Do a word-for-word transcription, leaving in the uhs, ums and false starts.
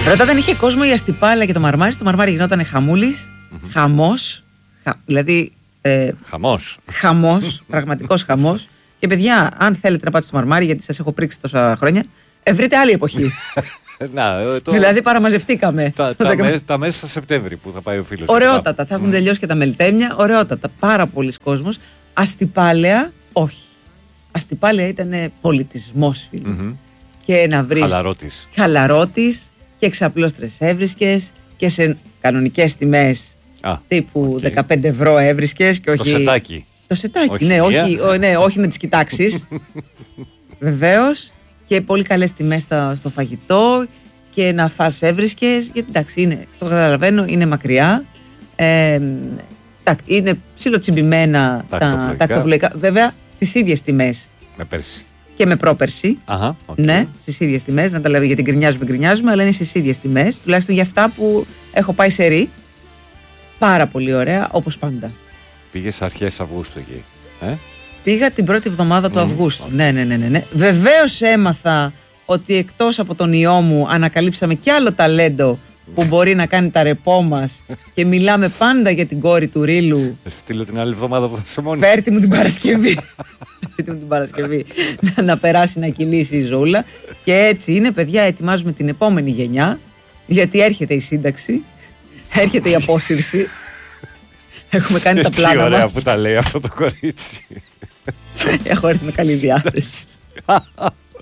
Ρωτά, δεν είχε κόσμο η Αστυπάλαια και το Μαρμάρι. Το Μαρμάρι γινόταν χαμούλης, mm-hmm. χαμός. Χα, δηλαδή. Ε, χαμός. Χαμός, πραγματικός χαμός. Και παιδιά, αν θέλετε να πάτε στο Μαρμάρι, γιατί σας έχω πρίξει τόσα χρόνια, ε, βρείτε άλλη εποχή. Να, το... Δηλαδή παραμαζευτήκαμε. Τα, τα, τα, τα μέσα Σεπτέμβρη που θα πάει ο φίλος. Ωραιότατα, θα έχουν mm. τελειώσει και τα μελτέμια. Ωραιότατα, πάρα πολλοί κόσμος. Αστυπάλαια, όχι. Αστυπάλαια ήταν πολιτισμός, φίλοι. Mm-hmm. Και να βρεις χαλαρότης. Χαλαρότης και εξαπλώστρες έβρισκες και σε κανονικές τιμές ah, τύπου okay. δεκαπέντε ευρώ έβρισκες και όχι. Το σετάκι. Το σετάκι, όχι, ναι, όχι, ο, ναι, όχι να τις κοιτάξεις. Βεβαίως. Και πολύ καλές τιμές στο, στο φαγητό και να φας έβρισκες. Γιατί εντάξει, είναι, το καταλαβαίνω, είναι μακριά. Ε, είναι ψιλοτσιμπημένα τα ακτοπλοϊκά. Βέβαια, στις ίδιες τιμές. Με πέρσι. Και με πρόπερσι. Αχα, okay. Ναι, στις ίδιες τιμές. Να τα λέω γιατί γκρινιάζουμε, γκρινιάζουμε, αλλά είναι στις ίδιες τιμές. Τουλάχιστον για αυτά που έχω πάει σε ρί. Πάρα πολύ ωραία, όπως πάντα. Πήγες αρχές Αυγούστου εκεί. Ε? Πήγα την πρώτη εβδομάδα του mm. Αυγούστου. Ναι, ναι, ναι, ναι, ναι. Βεβαίως έμαθα ότι εκτός από τον ιό μου ανακαλύψαμε κι άλλο ταλέντο που μπορεί να κάνει τα ρεπό μας και μιλάμε πάντα για την κόρη του Ρίλου. Θα στείλω την άλλη εβδομάδα που θα σε μόνη. Φέρτε μου την Παρασκευή. Φέρτε μου την Παρασκευή να, να περάσει να κυλήσει η ζούλα. Και έτσι είναι, παιδιά, ετοιμάζουμε την επόμενη γενιά, γιατί έρχεται η σύνταξη, έρχεται η απόσυρση. Έχουμε κάνει τα πλάνα μας. Τι ωραία που τα λέει αυτό το κορίτσι. Έχω έρθει με καλή διάθεση.